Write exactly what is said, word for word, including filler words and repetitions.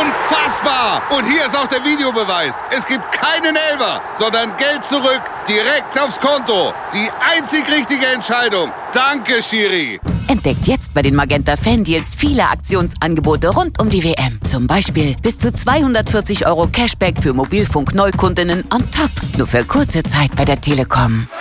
Unfassbar! Und hier ist auch der Videobeweis. Es gibt keinen Elfer, sondern Geld zurück, direkt aufs Konto. Die einzig richtige Entscheidung. Danke, Schiri. Entdeckt jetzt bei den Magenta Fan-Deals viele Aktionsangebote rund um die W M. Zum Beispiel bis zu zweihundertvierzig Euro Cashback für Mobilfunk-Neukundinnen on top. Nur für kurze Zeit bei der Telekom.